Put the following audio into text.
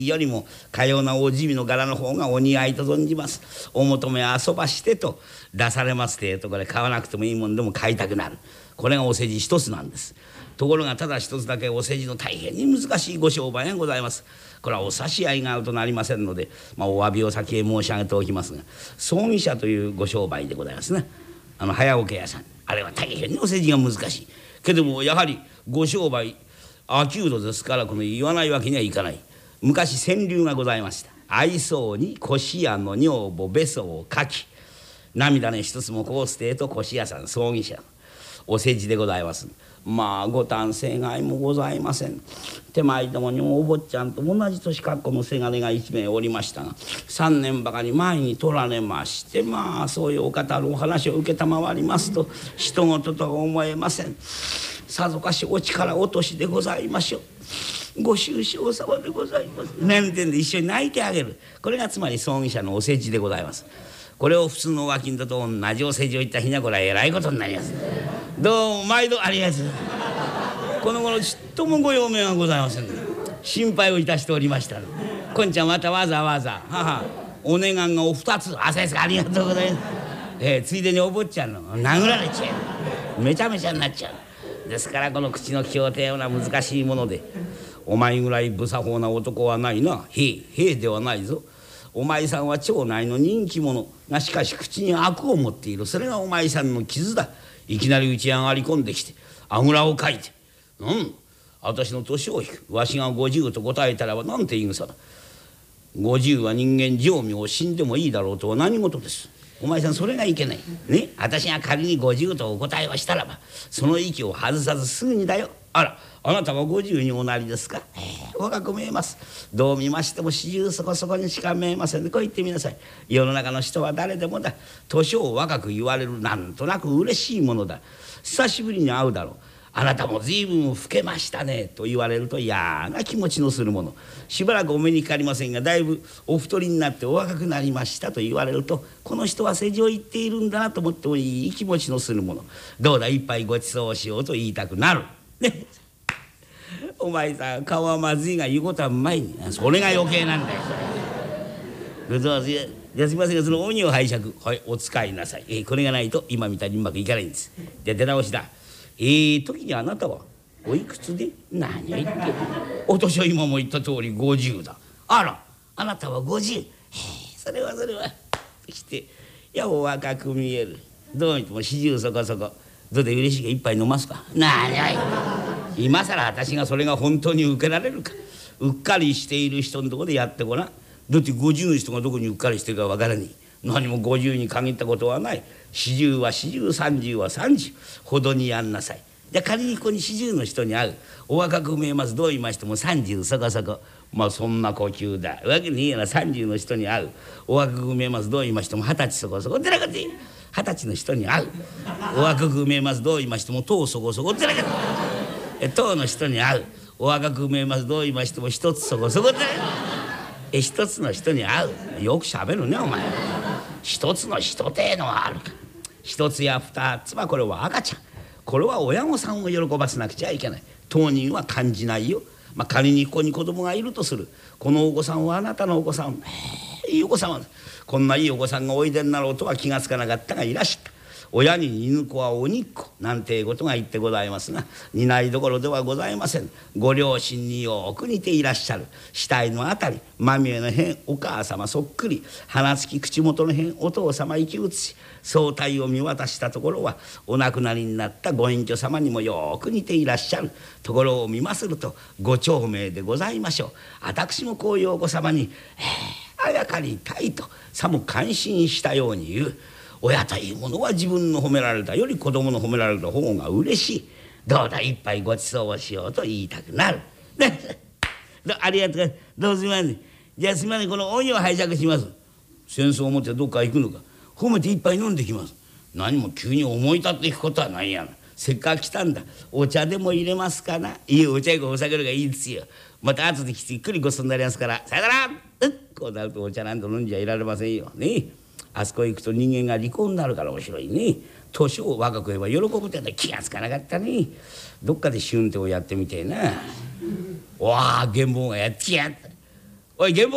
よりもかようなお地味の柄の方がお似合いと存じます。お求め遊ばしてと出されますてえとこれ買わなくてもいいもんでも買いたくなる。これがお世辞一つなんです。ところがただ一つだけお世辞の大変に難しいご商売がございます。これはお差し合いがあるとなりませんので、お詫びを先へ申し上げておきますが、葬儀社というご商売でございますね。早桶屋さん、あれは大変にお世辞が難しいけども、やはりご商売秋うどですから、この言わないわけにはいかない。昔川柳がございました。愛想に腰屋の女房べそをかき、涙ね一つもこうすてえと腰屋さん葬儀社お世辞でございます。ご丹生涯もございません。手前どもにもお坊ちゃんと同じ年格好のせがれが1名おりましたが、3年ばかり前に取られまして、そういうお方のお話を承りますと人事とは思えません。さぞかしお力落としでございましょう。ご愁傷様でございます。なんてんで一緒に泣いてあげる。これがつまり葬儀社のお世辞でございます。これを普通のお商人と同じお世辞を言った日にはこれはえらいことになります。どうも毎度ありがとう。この頃ちっともご用命がございません。心配をいたしておりましたの。こんちゃんまたわざわざお願いがお二つ。あそうですか、ありがとうございます。ついでにお坊ちゃんの殴られちゃう。めちゃめちゃになっちゃう。ですからこの口の利き手は難しいもので、お前ぐらい不作法な男はないな。へえではないぞ。お前さんは町内の人気者がしかし口に悪を持っている。それがお前さんの傷だ。いきなり打ち上がり込んできてあぐらをかいて、私の年を引く。わしが50と答えたらばなんて言い草だ。50は人間寿命を死んでもいいだろうとは何事です。お前さんそれがいけないね。私が仮に50とお答えをしたらばその息を外さずすぐにだよ。あら、あなたは50におなりですか。若く見えます。どう見ましても40そこそこにしか見えませんね。こう言ってみなさい。世の中の人は誰でもだ。年を若く言われるなんとなく嬉しいものだ。久しぶりに会うだろう。あなたも随分老けましたねと言われると嫌な気持ちのするもの。しばらくお目にかかりませんがだいぶお太りになってお若くなりましたと言われると、この人は世辞を言っているんだなと思ってもいい気持ちのするもの。どうだ一杯ごちそうしようと言いたくなる。ね、お前さん顔はまずいが言うことはうまい。それが余計なんだよ。じゃあすいませんがその鬼を拝借、はい、お使いなさい。これがないと今みたいにうまくいかないんです。じゃあ出直しだ。時にあなたはおいくつで。何言ってる。お年は今も言った通り50だ。あら、あなたは50。それはそしていやお若く見える。どう見ても40そこそこ。どうで嬉しいが一杯飲ますか。何や今さら私がそれが本当に受けられるか。うっかりしている人のところでやってごらん。だって50の人がどこにうっかりしてるかわからない。何も50に限ったことはない。40は40、30は30ほどにやんなさい。じゃあ仮にここに40の人に会う。お若く見えます。どう言いましても30そこそこ。そんな呼吸だわけにいいよな。30の人に会う。お若く見えます。どう言いましても20歳そこそこってなことで、20歳の人に会う。お若く見えます。どう言いましても10そこそこってなことで、10の人に会う。お若く見えます。どう言いましても1つそこそこってなことで、1つの人に会う。よくしゃべるねお前。1つの人っていうのはあるか。1つや2つはこれは赤ちゃん。これは親御さんを喜ばせなくちゃいけない。当人は感じないよ。仮にここに子供がいるとする。このお子さんはあなたのお子さん。いいお子さんはこんないいお子さんがおいでになろうとは気がつかなかったがいらっしゃった。親に犬子は鬼っ子なんていうことが言ってございますが、担いどころではございません。ご両親によく似ていらっしゃる。額のあたりまみえの辺お母様そっくり。鼻つき口元の辺お父様生き写し。相対を見渡したところはお亡くなりになったご隠居様にもよく似ていらっしゃるところを見まするとご長命でございましょう。私もこういうお子様にあやかりたいとさも感心したように言う。親というものは自分の褒められたより子供の褒められた方が嬉しい。どうだ一杯ごちそうをしようと言いたくなる。ありがとう。どうすみません。じゃあすみません、この鬼を拝借します。戦争を持ってどっか行くのか。褒めて一杯飲んできます。何も急に思い立っていくことはないやん。せっかく来たんだ。お茶でも入れますかな。いいお茶やお酒がいいですよ。また後で来てゆっくりごちそうになりますから。さよなら。こうなるとお茶なんと飲んじゃいられませんよね。あそこへ行くと人間が離婚になるから面白いね。年を若く言えば喜ぶってのは気がつかなかったね。どっかで春天をやってみてえな。わあ原本がやってやった。 おい原本